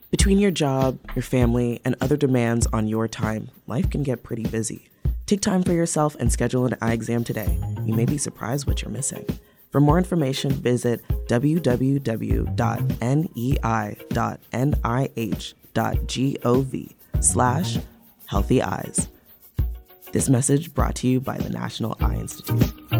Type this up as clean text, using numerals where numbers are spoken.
Between your job, your family, and other demands on your time, life can get pretty busy. Take time for yourself and schedule an eye exam today. You may be surprised what you're missing. For more information, visit www.nei.nih.gov/healthy eyes. This message brought to you by the National Eye Institute.